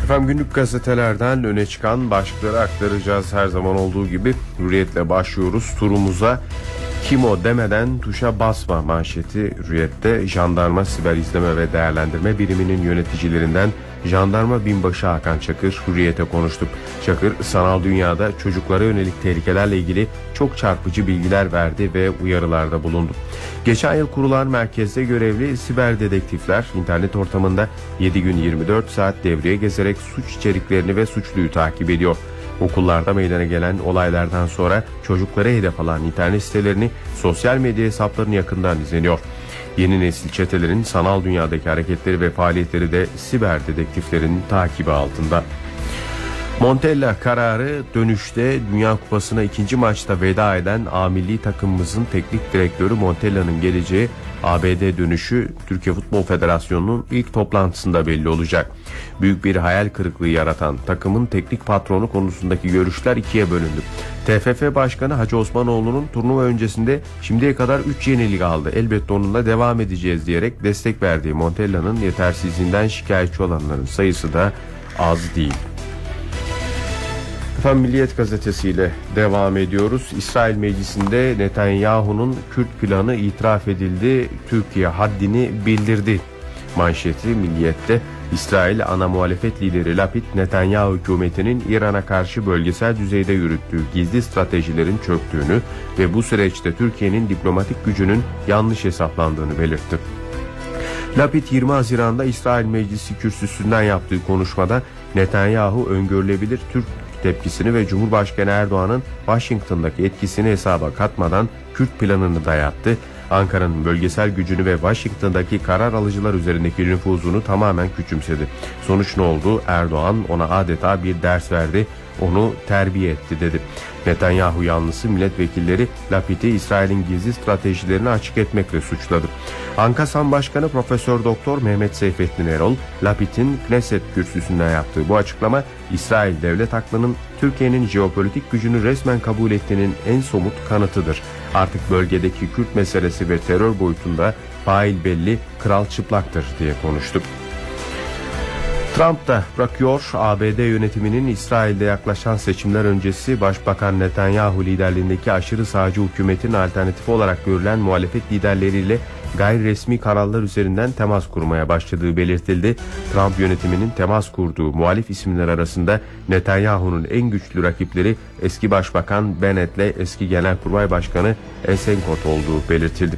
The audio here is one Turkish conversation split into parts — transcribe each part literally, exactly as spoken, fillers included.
Efendim günlük gazetelerden öne çıkan başlıkları aktaracağız her zaman olduğu gibi. Hürriyetle başlıyoruz turumuza. Kim o demeden tuşa basma manşeti Hürriyet'te. Jandarma Siber İzleme ve Değerlendirme Biriminin yöneticilerinden Jandarma Binbaşı Hakan Çakır Hürriyet'e konuştu. Çakır, sanal dünyada çocuklara yönelik tehlikelerle ilgili çok çarpıcı bilgiler verdi ve uyarılarda bulundu. Geçen yıl kurulan merkezde görevli siber dedektifler internet ortamında yedi gün yirmi dört saat devreye gezerek suç içeriklerini ve suçluyu takip ediyor. Okullarda meydana gelen olaylardan sonra çocuklara hedef alan internet sitelerini, sosyal medya hesaplarını yakından izleniyor. Yeni nesil çetelerin sanal dünyadaki hareketleri ve faaliyetleri de siber dedektiflerin takibi altında. Montella kararı dönüşte Dünya Kupası'na ikinci maçta veda eden A milli takımımızın teknik direktörü Montella'nın geleceği A B D dönüşü Türkiye Futbol Federasyonu'nun ilk toplantısında belli olacak. Büyük bir hayal kırıklığı yaratan takımın teknik patronu konusundaki görüşler ikiye bölündü. T F F Başkanı Hacı Osmanoğlu'nun turnuva öncesinde şimdiye kadar üç yenilik aldı, elbette onunla devam edeceğiz diyerek destek verdiği Montella'nın yetersizliğinden şikayetçi olanların sayısı da az değil. Efendim Milliyet gazetesiyle devam ediyoruz. İsrail Meclisi'nde Netanyahu'nun Kürt planı itiraf edildi. Türkiye haddini bildirdi. Manşeti Milliyet'te. İsrail ana muhalefet lideri Lapid, Netanyahu hükümetinin İran'a karşı bölgesel düzeyde yürüttüğü gizli stratejilerin çöktüğünü ve bu süreçte Türkiye'nin diplomatik gücünün yanlış hesaplandığını belirtti. Lapid yirmi Haziran'da İsrail Meclisi kürsüsünden yaptığı konuşmada Netanyahu öngörülebilir Türk tepkisini ve Cumhurbaşkanı Erdoğan'ın Washington'daki etkisini hesaba katmadan Kürt planını dayattı. Ankara'nın bölgesel gücünü ve Washington'daki karar alıcılar üzerindeki nüfuzunu tamamen küçümsedi. Sonuç ne oldu? Erdoğan ona adeta bir ders verdi, onu terbiye etti dedi. Netanyahu yanlısı milletvekilleri Lapid'i İsrail'in gizli stratejilerini açık etmekle suçladı. Ankasam Başkanı Profesör Doktor Mehmet Seyfettin Erol, Lapid'in Knesset kürsüsünden yaptığı bu açıklama, İsrail devlet aklının Türkiye'nin jeopolitik gücünü resmen kabul ettiğinin en somut kanıtıdır. Artık bölgedeki Kürt meselesi ve terör boyutunda fail belli, kral çıplaktır diye konuştu. Trump da bırakıyor. A B D yönetiminin İsrail'de yaklaşan seçimler öncesi Başbakan Netanyahu liderliğindeki aşırı sağcı hükümetin alternatifi olarak görülen muhalefet liderleriyle gayri resmi kanallar üzerinden temas kurmaya başladığı belirtildi. Trump yönetiminin temas kurduğu muhalif isimler arasında Netanyahu'nun en güçlü rakipleri eski Başbakan Bennett ile eski Genelkurmay Başkanı Eisenkot olduğu belirtildi.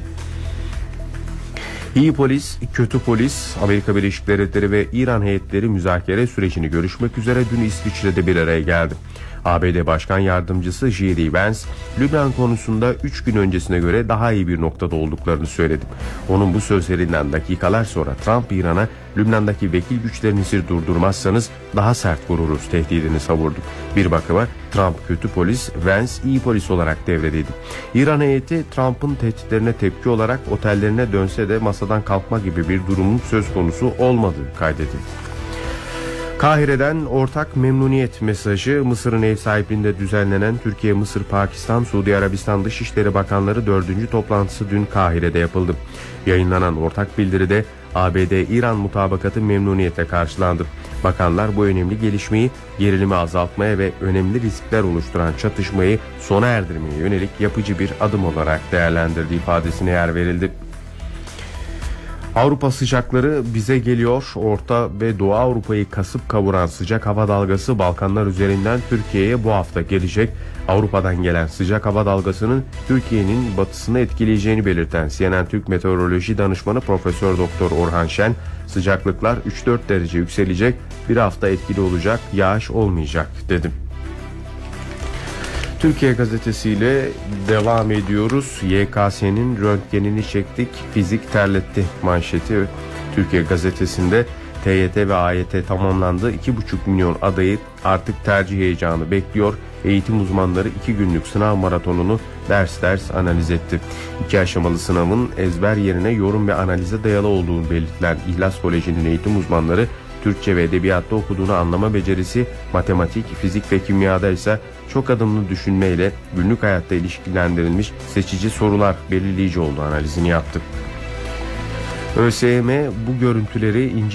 İyi polis, kötü polis, Amerika Birleşik Devletleri ve İran heyetleri müzakere sürecini görüşmek üzere dün İsviçre'de bir araya geldi. A B D Başkan Yardımcısı J D Vance, Lübnan konusunda üç gün öncesine göre daha iyi bir noktada olduklarını söyledi. Onun bu sözlerinden dakikalar sonra Trump İran'a Lübnan'daki vekil güçlerinizi durdurmazsanız daha sert vururuz tehdidini savurdu. Bir bakıma Trump kötü polis, Vance iyi polis olarak devredeydi. İran heyeti Trump'ın tehditlerine tepki olarak otellerine dönse de masadan kalkma gibi bir durumun söz konusu olmadığı kaydedildi. Kahire'den ortak memnuniyet mesajı. Mısır'ın ev sahipliğinde düzenlenen Türkiye, Mısır, Pakistan, Suudi Arabistan Dışişleri Bakanları dördüncü toplantısı dün Kahire'de yapıldı. Yayınlanan ortak bildiride A B D-İran mutabakatı memnuniyetle karşılandı. Bakanlar bu önemli gelişmeyi gerilimi azaltmaya ve önemli riskler oluşturan çatışmayı sona erdirmeye yönelik yapıcı bir adım olarak değerlendirdiği ifadesine yer verildi. Avrupa sıcakları bize geliyor. Orta ve Doğu Avrupa'yı kasıp kavuran sıcak hava dalgası Balkanlar üzerinden Türkiye'ye bu hafta gelecek. Avrupa'dan gelen sıcak hava dalgasının Türkiye'nin batısını etkileyeceğini belirten C N N Türk Meteoroloji Danışmanı Profesör Doktor Orhan Şen, sıcaklıklar üç dört derece yükselecek, bir hafta etkili olacak, yağış olmayacak dedi. Türkiye gazetesiyle devam ediyoruz. Y K S'nin röntgenini çektik, fizik terletti manşeti Türkiye gazetesinde. T Y T ve A Y T tamamlandı. iki buçuk milyon adayı artık tercih heyecanı bekliyor. Eğitim uzmanları iki günlük sınav maratonunu ders ders analiz etti. İki aşamalı sınavın ezber yerine yorum ve analize dayalı olduğunu belirtilen İhlas Koleji'nin eğitim uzmanları Türkçe ve edebiyatta okuduğunu anlama becerisi, matematik, fizik ve kimyada ise çok adımlı düşünmeyle günlük hayatta ilişkilendirilmiş seçici sorular belirleyici olduğu analizini yaptı. ÖSYM bu görüntüleri ince